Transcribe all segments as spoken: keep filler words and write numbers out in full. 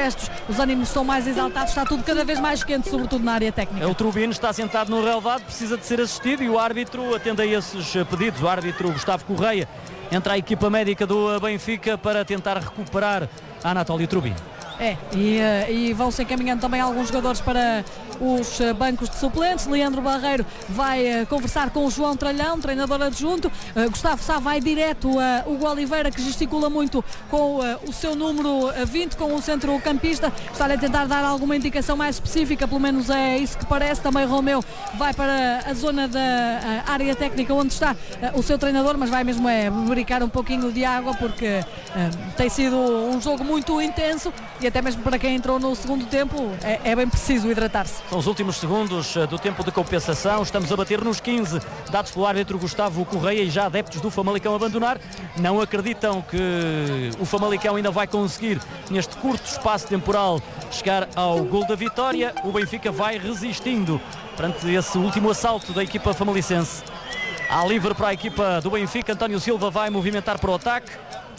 protestos, os ânimos são mais exaltados, está tudo cada vez mais quente, sobretudo na área técnica. O Trubino está sentado no relvado, precisa de ser assistido e o árbitro atende a esses pedidos. O árbitro Gustavo Correia entra a equipa médica do Benfica para tentar recuperar a Anatoly Trubin. É, e, e vão-se encaminhando também alguns jogadores para os bancos de suplentes. Leandro Barreiro vai uh, conversar com o João Tralhão, treinador adjunto. Uh, Gustavo Sá vai direto a uh, Hugo Oliveira, que gesticula muito com uh, o seu número vinte, com o centrocampista. Está-lhe a tentar dar alguma indicação mais específica, pelo menos é isso que parece. Também Romeu vai para a zona da uh, área técnica onde está uh, o seu treinador, mas vai mesmo é brincar um pouquinho de água, porque uh, tem sido um jogo muito intenso e até mesmo para quem entrou no segundo tempo é, é bem preciso hidratar-se. São os últimos segundos do tempo de compensação, estamos a bater nos quinze, dados pelo árbitro Gustavo Correia, e já adeptos do Famalicão abandonar. Não acreditam que o Famalicão ainda vai conseguir, neste curto espaço temporal, chegar ao gol da vitória. O Benfica vai resistindo perante esse último assalto da equipa famalicense. Há livre para a equipa do Benfica, António Silva vai movimentar para o ataque.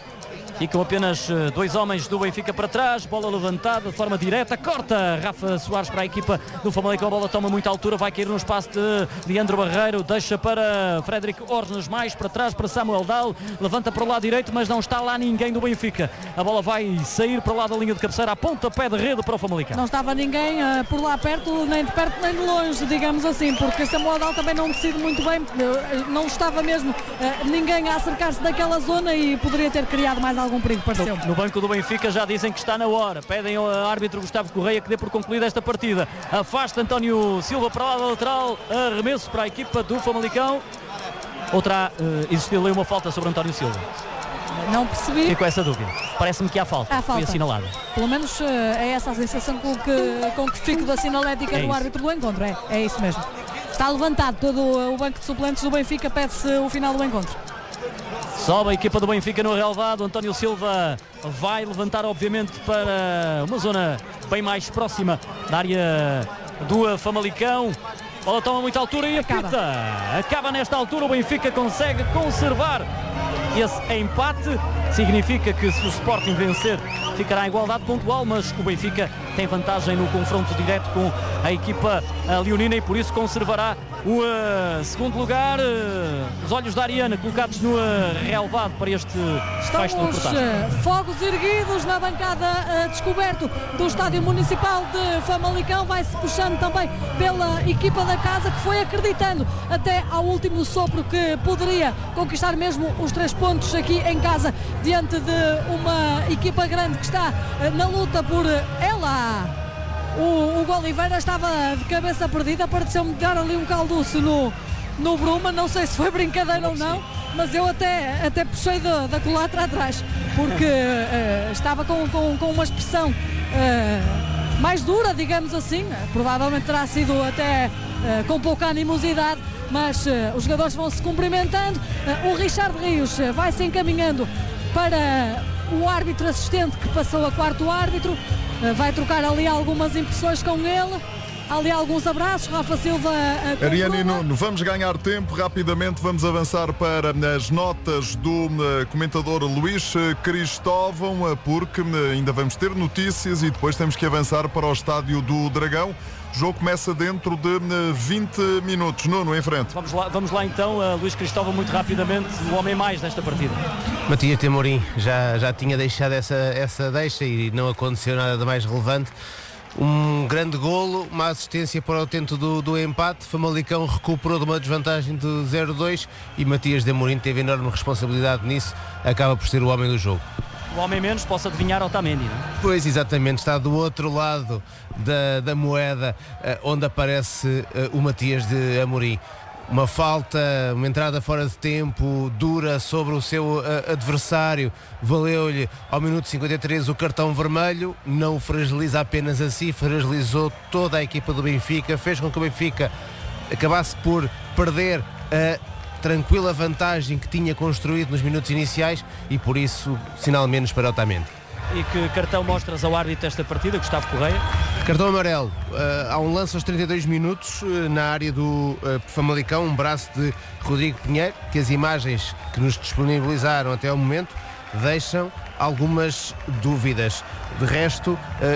Ficam apenas dois homens do Benfica para trás, bola levantada de forma direta, corta Rafa Soares para a equipa do Famalicão, a bola toma muita altura, vai cair no espaço de Leandro Barreiro, deixa para Frederic Ornes, mais para trás para Samuel Dal, levanta para o lado direito, mas não está lá ninguém do Benfica. A bola vai sair para o lado da linha de cabeceira, a pontapé de rede para o Famalicão. Não estava ninguém uh, por lá perto, nem de perto nem de longe, digamos assim, porque Samuel Dal também não decide muito bem, uh, não estava mesmo uh, ninguém a acercar-se daquela zona e poderia ter criado mais algum perigo, pareceu. No, no banco do Benfica já dizem que está na hora, pedem ao árbitro Gustavo Correia que dê por concluída esta partida. Afasta António Silva para lá da lateral, arremesso para a equipa do Famalicão. Outra, uh, existiu ali uma falta sobre António Silva. Não percebi. Fico com essa dúvida. Parece-me que há falta. Há falta. Foi assinalada. Pelo menos uh, é essa a sensação com que, com que fico da sinalética é do isso. Árbitro do encontro. É, é isso mesmo. Está levantado todo o banco de suplentes do Benfica, pede-se o final do encontro. Sobe a equipa do Benfica no relvado. António Silva vai levantar, obviamente, para uma zona bem mais próxima da área do Famalicão. A bola toma muita altura e acaba. apita. Acaba nesta altura, o Benfica consegue conservar esse empate. Significa que se o Sporting vencer ficará em igualdade pontual, mas o Benfica tem vantagem no confronto direto com a equipa leonina e por isso conservará o uh, segundo lugar. Uh, os olhos da Ariana colocados no uh, relvado para este fecho de reportagem. Uh, fogos erguidos na bancada uh, descoberto do Estádio Municipal de Famalicão. Vai-se puxando também pela equipa da casa, que foi acreditando até ao último sopro que poderia conquistar mesmo os três pontos aqui em casa, diante de uma equipa grande que está uh, na luta por uh, ela. O Hugo Oliveira estava de cabeça perdida, pareceu-me dar ali um calduço no, no Bruma, não sei se foi brincadeira ou não, mas eu até, até puxei da, da culatra atrás, porque uh, estava com, com, com uma expressão uh, mais dura, digamos assim, provavelmente terá sido até uh, com pouca animosidade, mas uh, os jogadores vão se cumprimentando. Uh, o Richard Rios uh, vai se encaminhando para o árbitro assistente, que passou a quarto árbitro. Vai trocar ali algumas impressões com ele. Há ali alguns abraços. Rafa Silva. Ariane e Nuno, vamos ganhar tempo rapidamente. Vamos avançar para as notas do comentador Luís Cristóvão, porque ainda vamos ter notícias e depois temos que avançar para o Estádio do Dragão. O jogo começa dentro de vinte minutos. Nuno, em frente. Vamos lá, vamos lá então, uh, Luís Cristóvão, muito rapidamente, o homem mais desta partida. Matias de Amorim já, já tinha deixado essa, essa deixa e não aconteceu nada de mais relevante. Um grande golo, uma assistência para o tento do, do empate. Famalicão recuperou de uma desvantagem de zero dois e Matias de Amorim teve enorme responsabilidade nisso, acaba por ser o homem do jogo. O homem menos, posso adivinhar, Otamendi, não é? Pois, exatamente, está do outro lado da, da moeda, onde aparece o Matias de Amorim. Uma falta, uma entrada fora de tempo, dura sobre o seu uh, adversário, valeu-lhe ao minuto cinquenta e três o cartão vermelho, não o fragiliza apenas assim, fragilizou toda a equipa do Benfica, fez com que o Benfica acabasse por perder a tranquila vantagem que tinha construído nos minutos iniciais e por isso sinal menos para Otamendi. E que cartão mostras ao árbitro desta partida, Gustavo Correia? Cartão amarelo. Uh, há um lance aos trinta e dois minutos uh, na área do uh, Famalicão, um braço de Rodrigo Pinheiro, que as imagens que nos disponibilizaram até ao momento deixam algumas dúvidas. De resto, uh,